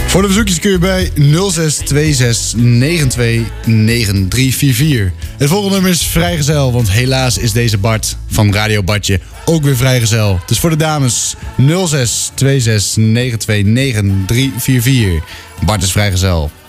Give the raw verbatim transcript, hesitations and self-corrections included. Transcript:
Voor de verzoekjes kun je bij nul zes twee zes negen twee negen drie vier vier. Het volgende nummer is Vrijgezel, want helaas is deze Bart van Radio Bartje ook weer vrijgezel. Dus voor de dames nul zes twee zes negen twee negen drie vier vier. Bart is vrijgezel.